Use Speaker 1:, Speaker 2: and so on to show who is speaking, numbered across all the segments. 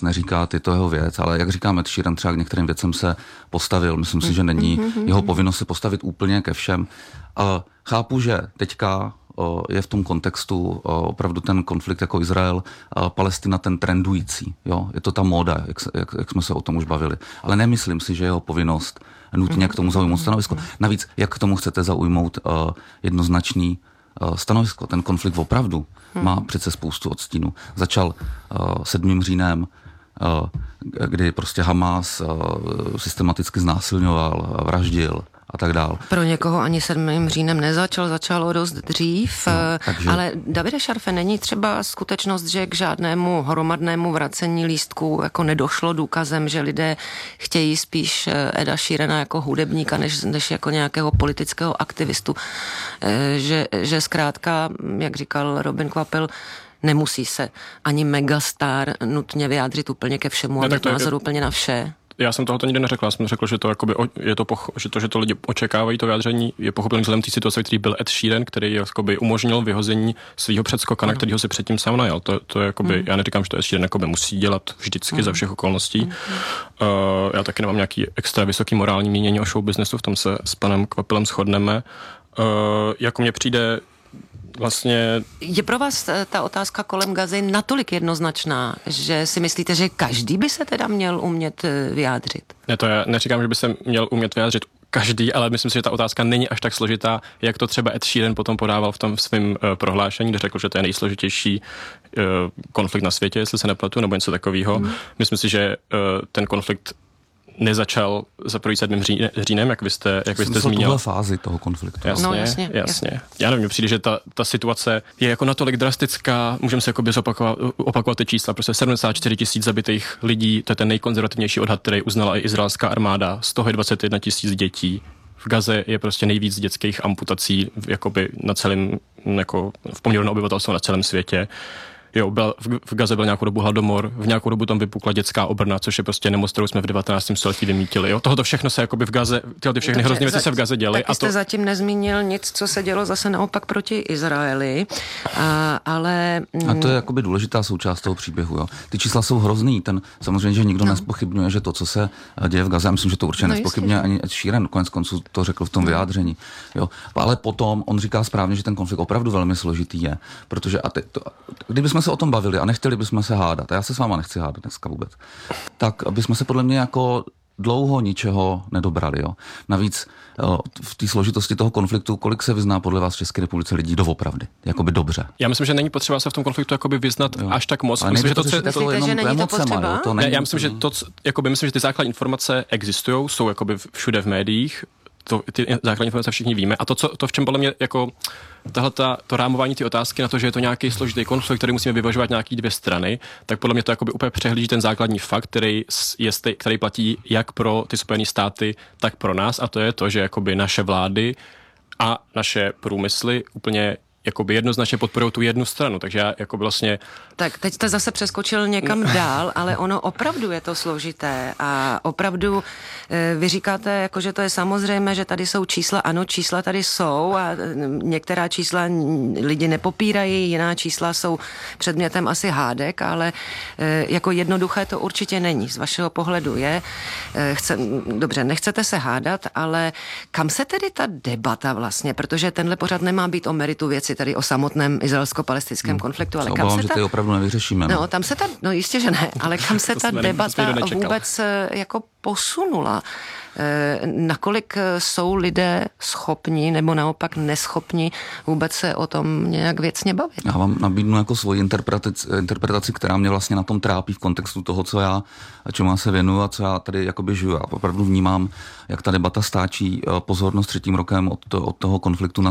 Speaker 1: nic neříká, je to jeho věc, ale jak říká Ed Sheeran, třeba k některým věcem se postavil. Myslím si, že není jeho povinnost se postavit úplně ke všem. Chápu, že teďka je v tom kontextu opravdu ten konflikt jako Izrael, Palestina ten trendující. Jo? Je to ta móda, jak jsme se o tom už bavili. Ale nemyslím si, že jeho povinnost nutně k tomu zaujmout stanovisko. Navíc, jak k tomu chcete zaujmout jednoznačný stanovisko. Ten konflikt opravdu má přece spoustu odstínů. Začal 7. říjnem, kdy prostě Hamas systematicky znásilňoval, vraždil a tak dál.
Speaker 2: Pro někoho ani 7. říjnem začalo dost dřív, ale Davide Šarfe, není třeba skutečnost, že k žádnému hromadnému vracení lístků jako nedošlo důkazem, že lidé chtějí spíš Eda Sheerana jako hudebníka, než jako nějakého politického aktivistu, že zkrátka, jak říkal Robin Kvapil, nemusí se ani megastar nutně vyjádřit úplně ke všemu a mít názor úplně na vše.
Speaker 3: Já jsem tohoto nikdy neřekl, já jsem řekl, že to jakoby že to lidi očekávají, to vyjádření je pochopitelně vzhledem té situace, který byl Ed Sheeran, který jakoby umožnil vyhození svého předskoka, na kterého si předtím sám najel. To je jakoby, já neříkám, že to Ed Sheeran jakoby musí dělat vždycky za všech okolností. Já taky nemám nějaký extra vysoký morální mínění o show businessu, v tom se s panem Kvapilem shodneme. Jako mně přijde vlastně... Je
Speaker 2: pro vás ta otázka kolem Gazy natolik jednoznačná, že si myslíte, že každý by se teda měl umět vyjádřit?
Speaker 3: Ne, to já neříkám, že by se měl umět vyjádřit každý, ale myslím si, že ta otázka není až tak složitá, jak to třeba Ed Sheeran potom podával v tom svém prohlášení, kde řekl, že to je nejsložitější konflikt na světě, jestli se nepletu, nebo něco takového. Myslím si, že ten konflikt nezačal za první 7. říjnem, jak vy jste zmínil.
Speaker 1: Tuhle fázi toho konfliktu.
Speaker 3: Jasně. Já nevím, přijde, že ta situace je jako natolik drastická, můžeme se jakoby opakovat ty čísla, prostě 74 000 zabitých lidí, to je ten nejkonzervativnější odhad, který uznala i izraelská armáda, z toho je 21 000 dětí. V Gaze je prostě nejvíc dětských amputací jakoby na celém, jako v poměru na obyvatelstvo na celém světě. Jo, v Gaze byl nějakou dobu hladomor, v nějakou dobu tam vypukla dětská obrna, což je prostě nemoc, kterou jsme v 19. století vymítili. Jo, tohoto všechno se jakoby v Gaze, ty všechny hrozné věci se v Gaze děly.
Speaker 2: Taky jste zatím nezmínil nic, co se dělo zase naopak proti Izraeli, ale...
Speaker 1: A to je jakoby důležitá součást toho příběhu, jo. Ty čísla jsou hrozný, samozřejmě, že nikdo nezpochybňuje, že to, co se děje v Gaze, já myslím, že to určitě nezpochybňuje ani Ed Sheeran, konec konců to řekl v tom vyjádření, jo. Ale potom on říká správně, že ten konflikt opravdu velmi složitý je, protože kdybychom se o tom bavili a nechtěli bychom se hádat, a já se s váma nechci hádat dneska vůbec, tak bychom se podle mě jako dlouho ničeho nedobrali. Jo. Navíc v té složitosti toho konfliktu, kolik se vyzná podle vás v České republice lidí doopravdy? Jakoby dobře.
Speaker 3: Já myslím, že není potřeba se v tom konfliktu jakoby vyznat až tak moc.
Speaker 1: Ale
Speaker 3: myslím,
Speaker 1: že to jenom emocema.
Speaker 3: Já myslím, že myslím, že ty základní informace existují, jsou jakoby všude v médiích. Ty základní informace všichni víme. A to v čem podle mě jako to rámování ty otázky na to, že je to nějaký složitý konflikt, který musíme vyvažovat nějaký dvě strany, tak podle mě to jakoby úplně přehlíží ten základní fakt, který platí jak pro ty Spojené státy, tak pro nás, a to je to, že jakoby naše vlády a naše průmysly úplně jakoby jednoznačně podporují tu jednu stranu, takže já jako vlastně...
Speaker 2: Tak teď jste zase přeskočil někam dál, ale ono opravdu je to složité a opravdu vy říkáte, jako, že to je samozřejmé, že tady jsou čísla, ano, čísla tady jsou a některá čísla lidi nepopírají, jiná čísla jsou předmětem asi hádek, ale jako jednoduché to určitě není. Z vašeho pohledu je. Dobře, nechcete se hádat, ale kam se tedy ta debata vlastně, protože tenhle pořad nemá být o meritu věci, tady o samotném izraelsko-palestinském konfliktu, ale kam se
Speaker 1: že opravdu nevyřešíme.
Speaker 2: No, tam se jistě, že ne, ale kam se ta debata vůbec jako posunula? Nakolik jsou lidé schopni nebo naopak neschopni vůbec se o tom nějak věcně bavit?
Speaker 1: Já vám nabídnu jako svoji interpretaci, která mě vlastně na tom trápí v kontextu toho, čemu já se věnuju a co já tady jakoby žiju. Já opravdu vnímám, jak ta debata stáčí pozornost 3. rokem od toho konfliktu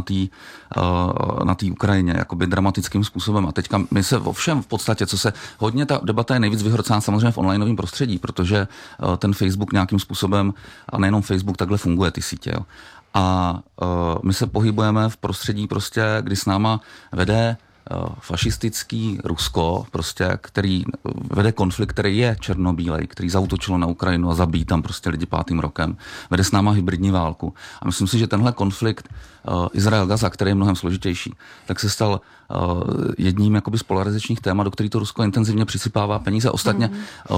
Speaker 1: na té Ukrajině, jakoby dramatickým způsobem. A teďka my se ovšem v podstatě, hodně ta debata je nejvíc vyhrocená samozřejmě v onlineovém prostředí, protože ten Facebook nějakým způsobem, a nejenom Facebook, takhle funguje ty sítě. Jo. A my se pohybujeme v prostředí prostě, kdy s náma vede fašistický Rusko, prostě, který vede konflikt, který je černobílej, který zaútočilo na Ukrajinu a zabíjí tam prostě lidi 5. rokem. Vede s náma hybridní válku. A myslím si, že tenhle konflikt Izrael-Gaza, který je mnohem složitější, tak se stal jedním jakoby z polarizačních témat, do kterých to Rusko intenzivně přisypává peníze. Ostatně